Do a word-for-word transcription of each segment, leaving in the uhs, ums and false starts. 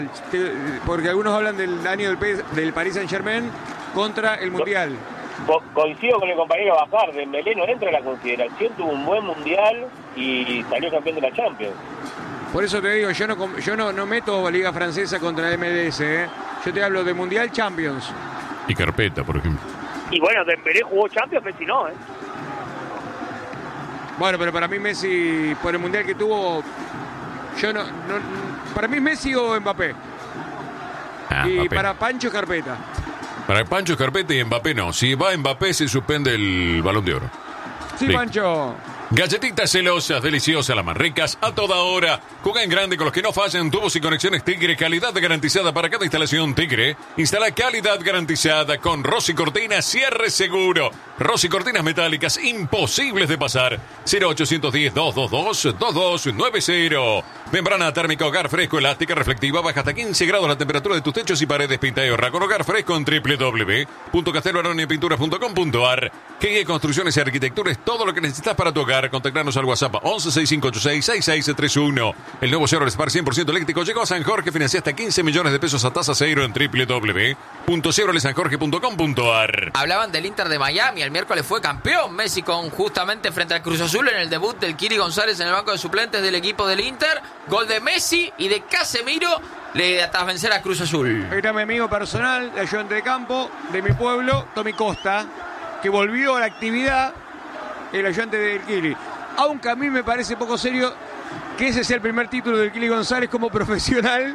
Porque algunos hablan del año del, P- del Paris Saint-Germain contra el Mundial. Co- coincido con el compañero Bajar, Dembélé no entra en la consideración, tuvo un buen Mundial y salió campeón de la Champions. Por eso te digo, yo no yo no, no meto Liga Francesa contra la M L S, ¿eh? Yo te hablo de Mundial, Champions. Y Carpeta, por ejemplo. Y bueno, Dembélé jugó Champions, Messi no, ¿eh? Bueno, pero para mí Messi, por el Mundial que tuvo, yo no... no para mí Messi o Mbappé. Ah, y Mbappé. para Pancho, Carpeta. Para Pancho, Carpeta y Mbappé no. Si va Mbappé se suspende el Balón de Oro. Sí, Listo. Pancho. Galletitas celosas, deliciosas, las más ricas, a toda hora. Juega en grande con los que no fallan, tubos y conexiones Tigre, calidad garantizada para cada instalación Tigre. Instala calidad garantizada con Rossi Cortinas, cierre seguro. Rossi Cortinas metálicas, imposibles de pasar. cero ochocientos diez, doscientos veintidós, veintidós noventa. Membrana térmica Hogar Fresco, elástica, reflectiva, baja hasta quince grados la temperatura de tus techos y paredes, pinta y ahorra con Hogar Fresco en doble u doble u doble u punto castelo aroni pinturas punto com punto a r. G G Construcciones y Arquitectura es todo lo que necesitas para tu hogar. Contactarnos al WhatsApp once sesenta y cinco ochenta y seis sesenta y seis treinta y uno. El nuevo Chevrolet Spark cien por ciento eléctrico llegó a San Jorge, financia hasta quince millones de pesos a tasa cero en doble u doble u doble u punto chevrolet san jorge punto com punto a r. Hablaban del Inter de Miami, el miércoles fue campeón Messi con justamente frente al Cruz Azul en el debut del Kiri González en el banco de suplentes del equipo del Inter. Gol de Messi y de Casemiro le hasta vencer a Cruz Azul. Era mi amigo personal, de ayudante de campo, de mi pueblo, Tommy Costa, que volvió a la actividad, el ayudante del Kili. Aunque a mí me parece poco serio que ese sea el primer título del Kili González como profesional.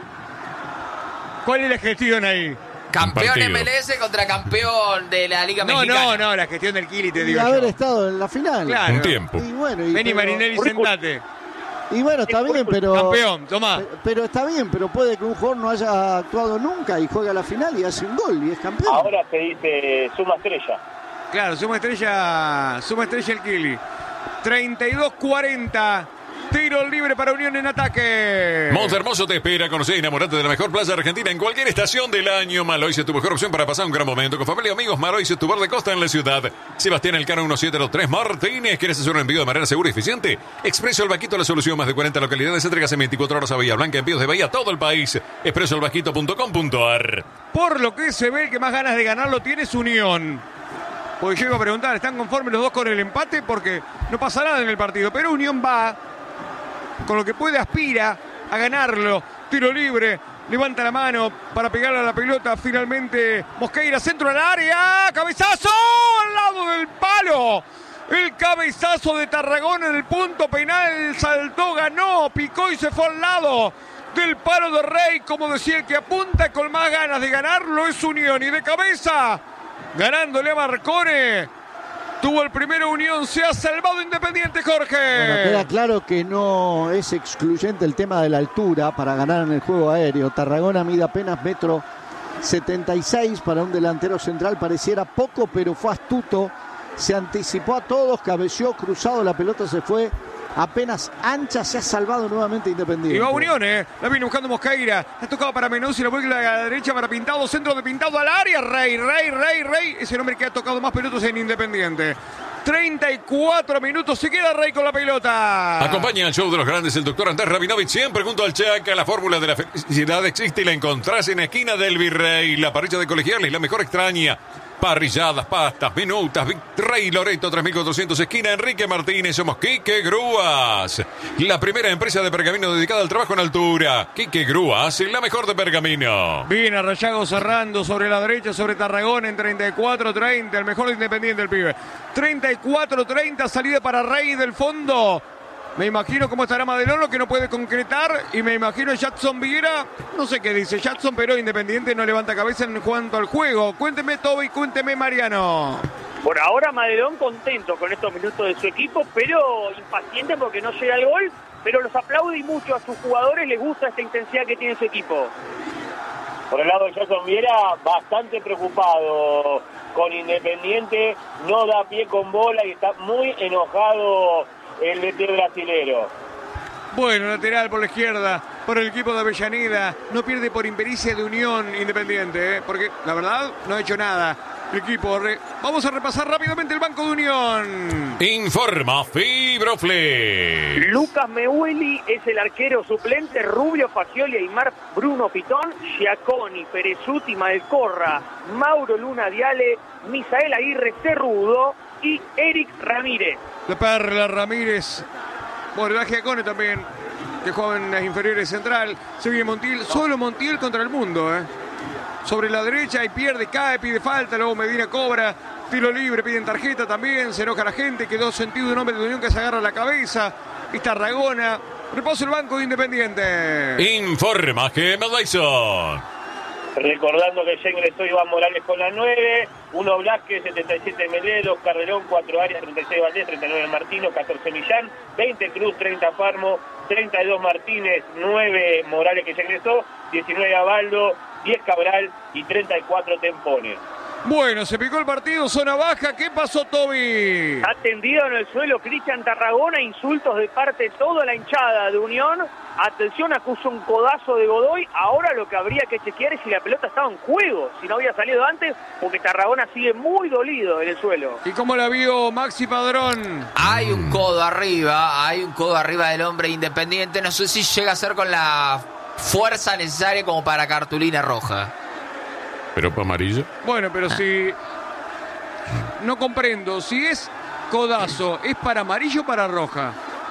¿Cuál es la gestión ahí? Campeón M L S contra campeón de la Liga No, Mexicana. no, no, la gestión del Kili, te Y digo haber yo. estado en la final. Claro. Un tiempo. Y bueno, y Vení, pero- Marinelli, sentate. Y bueno, está bien, pero... Campeón, tomá. pe- Pero está bien, pero puede que un jugador no haya actuado nunca y juega la final y hace un gol y es campeón. Ahora se dice suma estrella. Claro, suma estrella, suma estrella el Kili. treinta y dos cuarenta. Tiro libre para Unión en ataque. Monte Hermoso te espera. Conocer y enamorarte de la mejor playa argentina en cualquier estación del año. Maloice es tu mejor opción para pasar un gran momento. Con familia y amigos, Maloice es tu bar de costa en la ciudad. Sebastián Elcano mil setecientos tres Martínez. ¿Quieres hacer un envío de manera segura y eficiente? Expreso El Vasquito, la solución. Más de cuarenta localidades. Entregas en veinticuatro horas a Bahía Blanca. Envíos de Bahía a todo el país. expreso el vasquito punto com punto a r. Por lo que se ve, el que más ganas de ganarlo tiene es Unión. Porque llego a preguntar, ¿están conformes los dos con el empate? Porque no pasa nada en el partido. Pero Unión va, con lo que puede, aspira a ganarlo. Tiro libre, levanta la mano para pegarle a la pelota. Finalmente Mosqueira, centro al área, cabezazo al lado del palo. El cabezazo de Tarragón en el punto penal, saltó, ganó, picó y se fue al lado del palo de Rey. Como decía, el que apunta con más ganas de ganarlo es Unión. Y de cabeza, ganándole a Marcone. Tuvo el primero Unión, se ha salvado Independiente, Jorge. Bueno, queda claro que no es excluyente el tema de la altura para ganar en el juego aéreo. Tarragona mide apenas metro setenta y seis para un delantero central. Pareciera poco, pero fue astuto. Se anticipó a todos, cabeció, cruzado, la pelota se fue apenas ancha. Se ha salvado nuevamente Independiente. Y va Unión, eh. La viene buscando Mosqueira. Ha tocado para Menuzzi, la vuelve a la derecha para Pintado. Centro de Pintado al área. Rey, Rey, Rey, Rey. Ese hombre que ha tocado más pelotas en Independiente. treinta y cuatro minutos. Se queda Rey con la pelota. Acompaña al show de los grandes el doctor Andrés Rabinovich, siempre junto al Chaca. La fórmula de la felicidad existe y la encontrás en la esquina del Virrey. La parrilla de Colegiales, la mejor extraña. Parrilladas, pastas, minutas, Rey Loreto tres mil cuatrocientos, esquina Enrique Martínez. Somos Quique Grúas, la primera empresa de pergamino dedicada al trabajo en altura. Quique Grúas, la mejor de pergamino. Viene Rayago cerrando sobre la derecha, sobre Tarragón en treinta y cuatro treinta. El mejor de Independiente, el pibe. treinta y cuatro treinta, salida para Rey del fondo. Me imagino cómo estará Madelón, que no puede concretar. Y me imagino Jackson Viguera. No sé qué dice Jackson, pero Independiente no levanta cabeza en cuanto al juego. Cuénteme, Toby, cuénteme, Mariano. Por ahora Madelón contento con estos minutos de su equipo, pero impaciente porque no llega el gol. Pero los aplaude y mucho a sus jugadores, les gusta esta intensidad que tiene su equipo. Por el lado de Jackson Viera, bastante preocupado con Independiente. No da pie con bola y está muy enojado el D T brasilero. Bueno, lateral por la izquierda. por el equipo de Avellaneda. No pierde por impericia de Unión Independiente, ¿eh? Porque la verdad no ha hecho nada. El equipo. Re... Vamos a repasar rápidamente el banco de Unión. Informa Fibroflex. Lucas Meueli es el arquero suplente. Rubio, Fagioli, Aymar, Bruno Pitón, Giaconi, Perezuti, Malcorra, Mauro Luna Diale, Misael Aguirre Cerrudo y Eric Ramírez. La Perla Ramírez. Bueno, la Giacone también, que juega en las inferiores central. Se viene Montiel. Solo Montiel contra el mundo, ¿eh? Sobre la derecha y pierde, cae, pide falta, luego Medina cobra, tiro libre, piden tarjeta también, se enoja la gente, quedó sentido un hombre de Unión que se agarra la cabeza, y Tarragona, reposo el banco de Independiente. Informa Gemma Dyson. Recordando que ya ingresó Iván Morales con la nueve, uno Blasque, setenta y siete Meledos, Carrerón, cuatro Arias, treinta y seis Valdés, treinta y nueve Martino, catorce Millán, veinte Cruz, treinta Parmo, treinta y dos Martínez, nueve Morales que ya ingresó, diecinueve Abaldo, diez Cabral y treinta y cuatro Tempone. Bueno, se picó el partido, zona baja. ¿Qué pasó, Toby? Atendido en el suelo Cristian Tarragona, insultos de parte de toda la hinchada de Unión. Atención, acusa un codazo de Godoy. Ahora lo que habría que chequear es si la pelota estaba en juego, si no había salido antes, porque Tarragona sigue muy dolido en el suelo. ¿Y cómo la vio Maxi Padrón? Hay un codo arriba, hay un codo arriba del hombre Independiente. No sé si llega a ser con la fuerza necesaria como para cartulina roja. ¿Pero para amarillo? Bueno, pero si... No comprendo, si es codazo, ¿es para amarillo o para roja?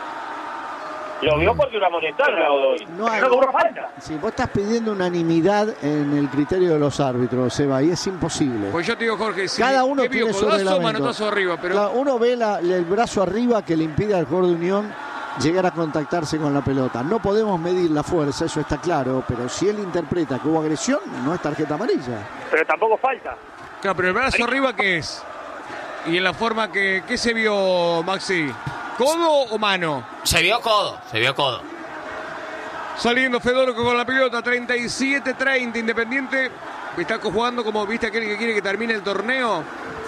Lo vio porque una amonestaron a Godoy. No hay... No cobró falta. Si vos estás pidiendo unanimidad en el criterio de los árbitros, Seba, y es imposible. Pues yo te digo, Jorge, si cada uno ¿qué vio, tiene su codazo o reglamento. manotazo arriba? Pero... Claro, uno ve la, el brazo arriba que le impide al jugador de Unión llegar a contactarse con la pelota. No podemos medir la fuerza, eso está claro, pero si él interpreta que hubo agresión, no es tarjeta amarilla. Pero tampoco falta. Claro, pero el brazo arriba, ¿qué es? Y en la forma que... ¿Qué se vio, Maxi? ¿Codo o mano? Se vio codo, se vio codo. Saliendo Fedorco con la pelota, treinta y siete treinta, Independiente. Está jugando como, viste, aquel que quiere que termine el torneo.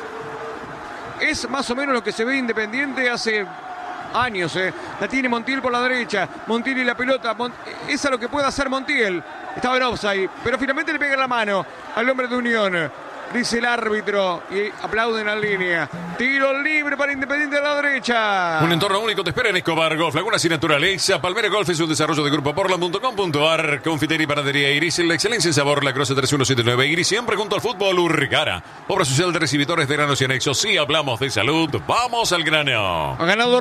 Es más o menos lo que se ve Independiente hace... años, eh. La tiene Montiel por la derecha. Montiel y la pelota. Mont... Es a lo que puede hacer Montiel. Estaba en offside, pero finalmente le pega la mano al hombre de Unión. Dice el árbitro y aplauden en línea. Tiro libre para Independiente a la derecha. Un entorno único te espera en Escobar Golf, Lagunas y Naturaleza. Palmera Golf es un desarrollo de grupo portland punto com punto a r. Confitería y panadería Iris, la excelencia en sabor, la Croce tres uno siete nueve Iris, siempre junto al fútbol Urgara. Obra social de recibidores de granos y anexos. Si hablamos de salud, vamos al grano. Ha ganado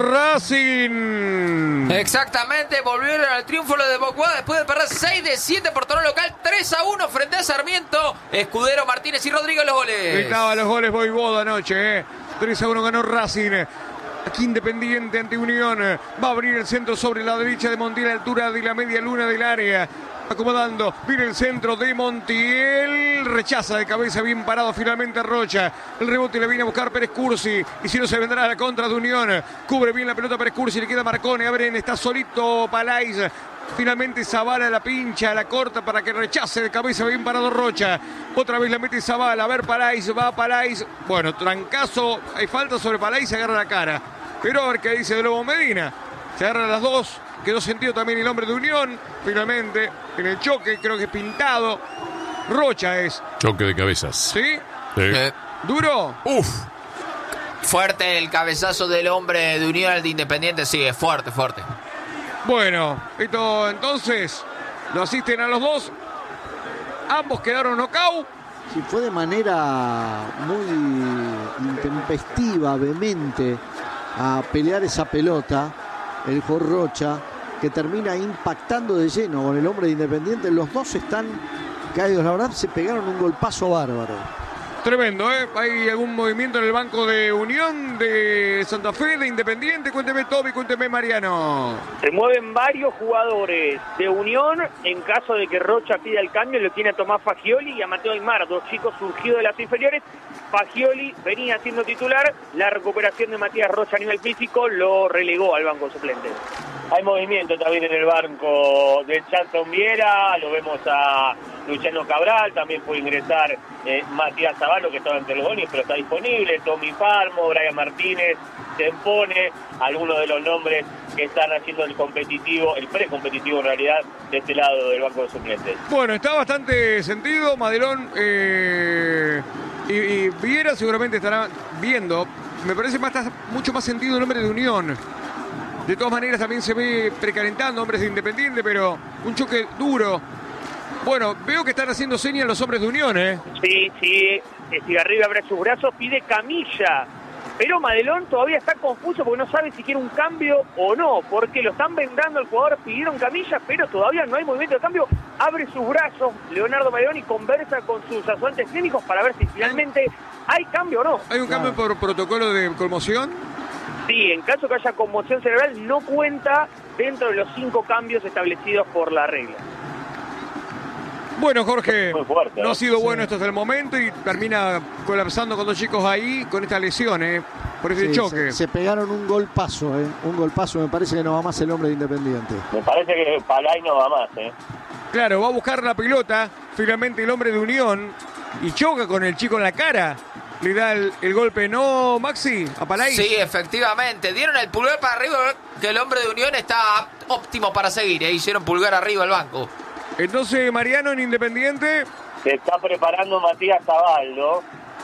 Racing. Exactamente, volvieron al triunfo los de Bocuá después de perder seis de siete por torneo local, tres a uno frente a Sarmiento. Escudero, Martínez y Rodríguez los goles. Gritaba los goles Voivoda anoche, eh. tres a uno ganó Racing. Aquí Independiente ante Unión. Va a abrir el centro sobre la derecha de Montiel a la altura de la media luna del área. Acomodando, viene el centro de Montiel. Rechaza de cabeza, bien parado finalmente Rocha. El rebote le viene a buscar Pérez Cursi. Y si no, se vendrá a la contra de Unión. Cubre bien la pelota Pérez Cursi, le queda Marcone. Abren, está solito Palais. Finalmente Zavala la pincha, la corta para que rechace de cabeza, bien parado Rocha. Otra vez la mete Zavala, a ver Palais, va Palais. Bueno, trancazo, hay falta sobre Palais, se agarra la cara. Pero a ver qué dice de Lobo Medina. Se agarran las dos, quedó sentido también el hombre de Unión. Finalmente, en el choque, creo que pintado. Rocha es. Choque de cabezas. ¿Sí? Sí. Eh, ¿Duro? Uf. fuerte el cabezazo del hombre de Unión, el de Independiente, sí, es fuerte, fuerte. Bueno, esto entonces lo asisten a los dos. Ambos quedaron knockout. Sí, fue de manera muy intempestiva, vehemente, a pelear esa pelota el Rocha, que termina impactando de lleno con el hombre de Independiente. Los dos están caídos, la verdad se pegaron un golpazo bárbaro. Tremendo, ¿eh? ¿Hay algún movimiento en el banco de Unión, de Santa Fe, de Independiente? Cuénteme, Toby, cuénteme, Mariano. Se mueven varios jugadores de Unión. En caso de que Rocha pida el cambio, lo tiene a Tomás Fagioli y a Mateo Aymar, dos chicos surgidos de las inferiores. Fagioli venía siendo titular. La recuperación de Matías Rocha a nivel físico lo relegó al banco suplente. Hay movimiento también en el banco de Chanson Viera. Lo vemos a Luciano Cabral, también puede ingresar eh, Matías Zavallo, que estaba entre los bonis, pero está disponible, Tommy Parmo, Brian Martínez, Tempone, algunos de los nombres que están haciendo el competitivo, el precompetitivo en realidad, de este lado del banco de suplentes. Bueno, está bastante sentido, Madelón eh, y, y Viera seguramente estará viendo, me parece más está mucho más sentido el nombre de Unión. De todas maneras también se ve precalentando hombres de Independiente, pero un choque duro. Bueno, veo que están haciendo señas los hombres de Unión, ¿eh? Sí, sí, Estigarribia abre sus brazos, pide camilla. Pero Madelón todavía está confuso porque no sabe si quiere un cambio o no, porque lo están vendando al jugador, pidieron camilla, pero todavía no hay movimiento de cambio. Abre sus brazos Leonardo Madelón y conversa con sus ayudantes clínicos para ver si finalmente hay cambio o no. ¿Hay un cambio por protocolo de conmoción? Sí, en caso que haya conmoción cerebral no cuenta dentro de los cinco cambios establecidos por la regla. Bueno, Jorge, fuerte, no ¿eh? ha sido bueno Sí. esto hasta el momento y termina colapsando con dos chicos ahí con esta lesión, ¿eh? Por ese Sí, choque. se, se pegaron un golpazo, ¿eh? Un golpazo, me parece que no va más el hombre de Independiente. Me parece que Palay no va más, ¿eh? Claro, va a buscar la pelota, finalmente el hombre de Unión, y choca con el chico en la cara. Le da el, el golpe, ¿no, Maxi? A Palay. Sí, efectivamente. Dieron el pulgar para arriba, que el hombre de Unión está óptimo para seguir. E hicieron pulgar arriba al banco. Entonces, Mariano en Independiente. Se está preparando Matías Zavallo.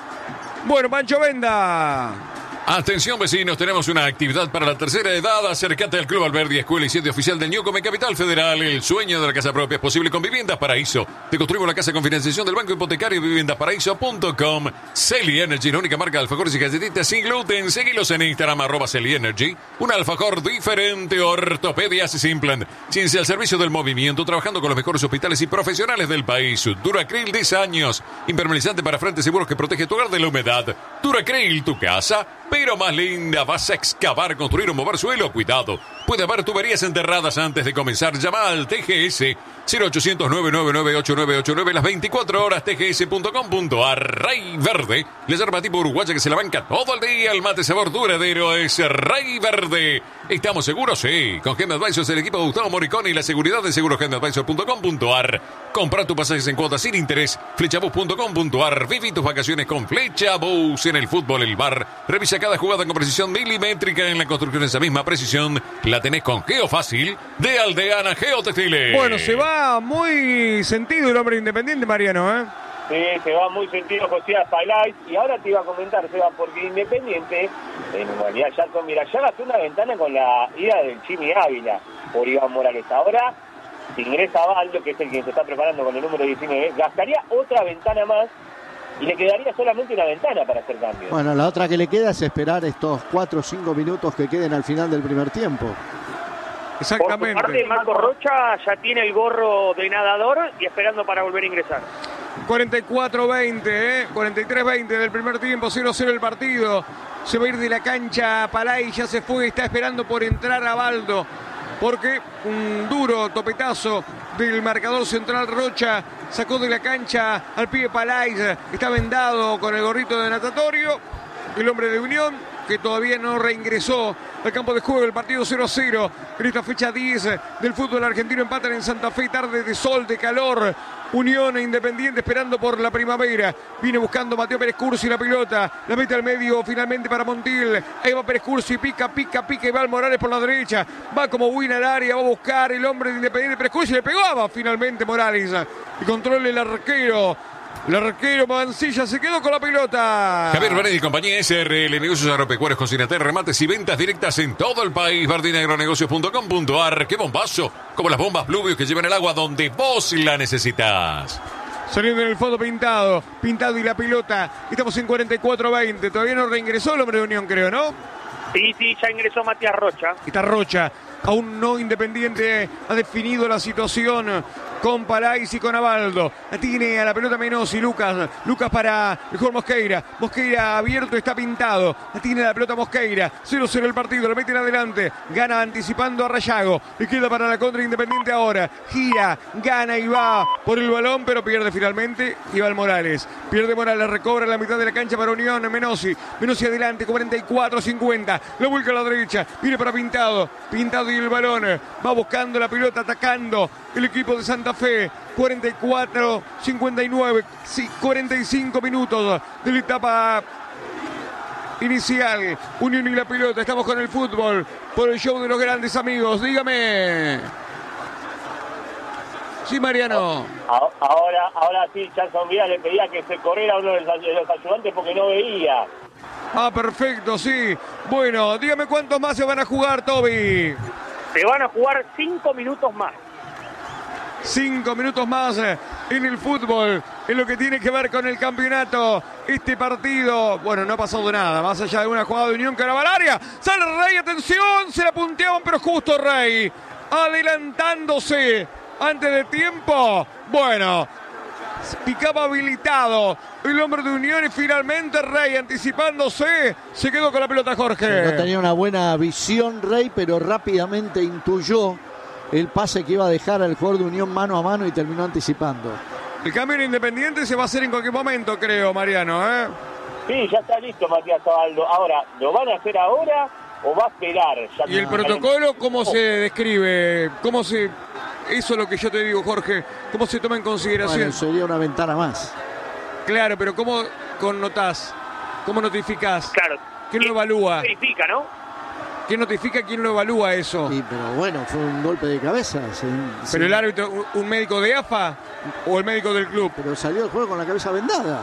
Bueno, Pancho Venda. Atención vecinos, tenemos una actividad para la tercera edad. Acércate al Club Alberdi, escuela y sede oficial del Ñucome, Capital Federal. El sueño de la casa propia es posible con Viviendas Paraíso. Te construimos la casa con financiación del Banco Hipotecario y viviendas paraíso punto com. Celi Energy, la única marca de alfajores y galletitas sin gluten. Seguilos en Instagram, arroba Celi Energy. Un alfajor diferente, ortopedias Simplant. Ciencia al servicio del movimiento, trabajando con los mejores hospitales y profesionales del país. Duracril, diez años. Impermeabilizante para frentes seguros que protege tu hogar de la humedad. Duracril, tu casa, pero más linda. Vas a excavar, construir o mover suelo. Cuidado, puede haber tuberías enterradas antes de comenzar. Llama al T G S cero ochocientos, nueve nueve nueve, ocho nueve ocho nueve las veinticuatro horas, T G S punto com punto a r. Rey Verde, la yerba tipo uruguaya que se la banca todo el día. El mate sabor duradero es Rey Verde. ¿Estamos seguros? Sí. Con Gen Advisors, el equipo de Gustavo Moricón y la seguridad de seguros gen advisor punto com punto a r. Compra tus pasajes en cuotas sin interés. Flechabus punto com punto a r. Viví tus vacaciones con Flechabus. En el fútbol, el bar. Revisa cada jugada con precisión milimétrica. En la construcción, esa misma precisión la tenés con Geofácil de Aldeana Geotextiles. Bueno, se va muy sentido el hombre Independiente, Mariano, ¿eh? Sí, se va muy sentido Josías Palay. Y ahora te iba a comentar, Seba, porque Independiente, en realidad ya, mira, ya gastó una ventana con la ida del Chimi Ávila por Iván Morales. Ahora, si ingresa Baldo, que es el que se está preparando con el número diecinueve, gastaría otra ventana más y le quedaría solamente una ventana para hacer cambios. Bueno, la otra que le queda es esperar estos cuatro o cinco minutos que queden al final del primer tiempo. Exactamente. Por su parte, Marco Rocha ya tiene el gorro de nadador y esperando para volver a ingresar. cuarenta y cuatro veinte, ¿eh? cuarenta y tres veinte del primer tiempo, cero cero el partido. Se va a ir de la cancha Palay, ya se fue, está esperando por entrar a Baldo. Porque un duro topetazo del marcador central Rocha sacó de la cancha al pibe Palay. Está vendado con el gorrito de natatorio. El hombre de Unión, que todavía no reingresó al campo de juego. El partido cero a cero en esta fecha diez del fútbol argentino. Empatan en Santa Fe, tarde de sol, de calor. Unión e Independiente esperando por la primavera. Viene buscando Mateo Pérez Cursi la pelota. La mete al medio finalmente para Montiel. Ahí va Pérez Cursi, pica, pica, pica. Y va al Morales por la derecha. Va como win al área. Va a buscar el hombre de Independiente. Pérez Cursi le pegaba finalmente Morales. Y controla el arquero. El arquero Mancilla se quedó con la pelota. Javier Varetti y compañía S R L, negocios agropecuarios con Sinater, remates y ventas directas en todo el país. Bardina Agronegocios punto com punto a r. ¡Qué bombazo! Como las bombas Bluvios que llevan el agua donde vos la necesitas. Saliendo en el fondo Pintado. Pintado y la pelota. Estamos en cuarenta y cuatro veinte. Todavía no reingresó el hombre de Unión, creo, ¿no? Sí, sí, ya ingresó Matías Rocha. Está Rocha. Aún no Independiente ha definido la situación con Palais y con Abaldo. La tiene a la pelota Menossi, Lucas. Lucas para el jugador Mosqueira. Mosqueira abierto, está Pintado. La tiene la pelota Mosqueira. cero cero el partido, lo meten adelante. Gana anticipando a Rayago. Le queda para la contra Independiente ahora. Gira, gana y va por el balón, pero pierde finalmente. Iván Morales. Pierde Morales, recobra la mitad de la cancha para Unión. Menossi. Menossi adelante, cuarenta y cuatro cincuenta. Lo vuelca a la derecha. Viene para Pintado. Pintado y el balón. Va buscando la pelota, atacando el equipo de Santa Santa Fe. cuarenta y cuatro, cincuenta y nueve, sí, cuarenta y cinco minutos de la etapa inicial. Unión y la pelota, estamos con el fútbol por el show de los grandes amigos. Dígame. Sí, Mariano. Ahora, ahora sí, Chanson Vidal le pedía que se corriera a uno de los ayudantes porque no veía. Ah, perfecto, sí. Bueno, dígame cuántos más se van a jugar, Toby. Se van a jugar cinco minutos más. Cinco minutos más en el fútbol, en lo que tiene que ver con el campeonato. Este partido, bueno, no ha pasado nada, más allá de una jugada de Unión que era al área. Sale Rey, atención, se la punteaban, pero justo Rey, adelantándose antes de tiempo. Bueno, picaba habilitado el hombre de Unión y finalmente Rey, anticipándose, se quedó con la pelota Jorge. No tenía una buena visión Rey, pero rápidamente intuyó el pase que iba a dejar al jugador de Unión mano a mano y terminó anticipando. El cambio en Independiente se va a hacer en cualquier momento, creo, Mariano, ¿eh? Sí, ya está listo Matías Zabaldo. Ahora, ¿lo van a hacer ahora o va a esperar? Ya ¿Y el protocolo cómo se describe? ¿Cómo se...? Eso es lo que yo te digo, Jorge. ¿Cómo se toma en consideración? Bueno, sería una ventana más. Claro, pero ¿cómo connotás? ¿Cómo notificás? Claro. ¿Quién lo evalúa? Verifica, ¿no? ¿Quién notifica? ¿Quién lo evalúa eso? Sí, pero bueno, fue un golpe de cabeza. Sí, ¿Pero sí. el árbitro, un- un médico de A F A o el médico del club? Pero salió del juego con la cabeza vendada.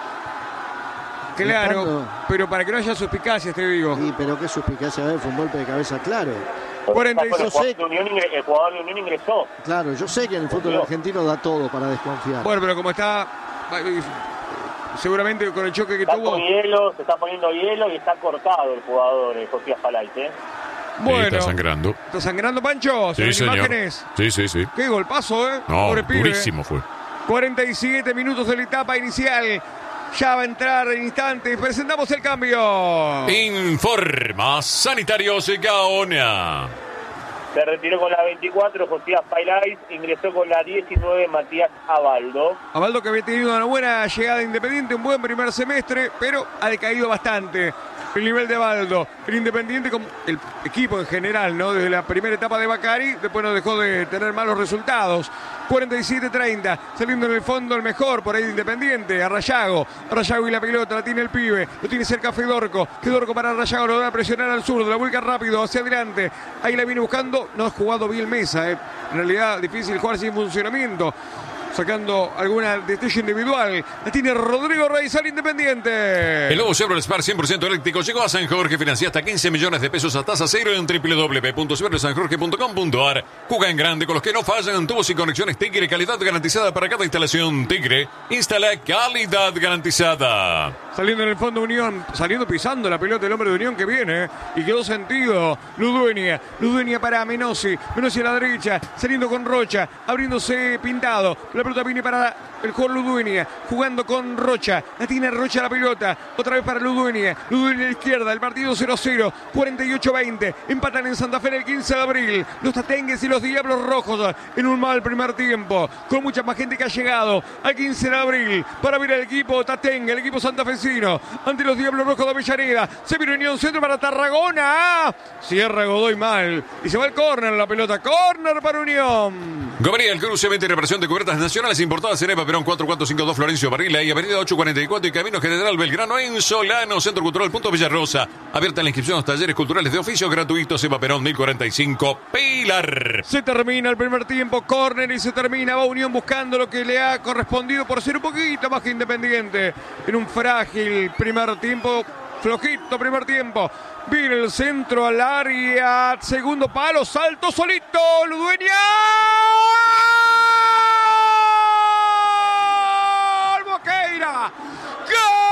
Claro, Estando- pero para que no haya suspicacias, te digo. Sí, pero qué suspicacia, a ver, fue un golpe de cabeza claro. cuarenta y Bueno, seis. el, jugador de Unión ingre- el jugador de Unión ingresó. Claro, yo sé que en el fútbol argentino da todo para desconfiar. Bueno, pero como está, seguramente con el choque que Está tuvo. con hielo, se está poniendo hielo y está cortado el jugador, eh, José Falait, ¿eh? Bueno, Está sangrando. ¿está sangrando, Pancho? ¿Se Sí, ven señor. imágenes? Sí, sí, sí. Qué golpazo, ¿eh? No, Pobre pibe. durísimo fue. cuarenta y siete minutos de la etapa inicial. Ya va a entrar en instantes. Presentamos el cambio. Informa Sanitarios Gaona. Se retiró con la veinticuatro José Falait, ingresó con la diecinueve Matías Abaldo. Abaldo, que había tenido una buena llegada Independiente, un buen primer semestre, pero ha decaído bastante el nivel de Abaldo. El Independiente, como el equipo en general, ¿no? Desde la primera etapa de Bacari, después no dejó de tener malos resultados. cuarenta y siete treinta, saliendo en el fondo el mejor, por ahí de Independiente, Arrayago. Arrayago y la pelota, la tiene el pibe, lo tiene cerca Fedorco. Fedorco para Arrayago, lo va a presionar al zurdo, la vuelca rápido hacia adelante. Ahí la viene buscando, no ha jugado bien Mesa, ¿eh? En realidad difícil jugar sin funcionamiento. Sacando alguna destello individual. La tiene Rodrigo Rey, al Independiente. El nuevo Chevrolet Spark cien por ciento eléctrico llegó a San Jorge. Financia hasta quince millones de pesos a tasa cero en doble u doble u doble u punto chevrolet san jorge punto com punto a r. Juega en grande con los que no fallan. Tubos y conexiones Tigre. Calidad garantizada para cada instalación. Tigre instala calidad garantizada. Saliendo en el fondo Unión, saliendo pisando la pelota del hombre de Unión que viene, ¿eh? Y quedó sentido. Ludueña, Ludueña para Menossi, Menossi a la derecha, saliendo con Rocha, abriéndose Pintado. La pelota viene para el jugador Ludueña, jugando con Rocha. La tiene Rocha la pelota, otra vez para Ludueña. Ludueña a la izquierda, el partido cero a cero, cuarenta y ocho veinte. Empatan en Santa Fe el quince de abril. Los Tatengues y los Diablos Rojos en un mal primer tiempo, con mucha más gente que ha llegado al quince de abril para ver al equipo Tatengue, el equipo santafesino ante los Diablos Rojos de Avellaneda. Se viene Unión, centro para Tarragona. Cierra Godoy mal y se va el córner, la pelota, córner para Unión. Gomería El Cruce, venta y reparación de cubiertas nacionales importadas en Eva Perón cuatro cuatro cinco dos Florencio Varela y Avenida ocho cuarenta y cuatro y Camino General Belgrano en Solano, Centro Cultural Punto Villarrosa. Abierta la inscripción a los talleres culturales de oficios gratuitos. Eva Perón mil cuarenta y cinco, Pilar. Se termina el primer tiempo, córner y se termina. Va Unión buscando lo que le ha correspondido por ser un poquito más que Independiente en un frágil primer tiempo. Flojito primer tiempo. Viene el centro al área. Segundo palo. Salto solito. Ludueña.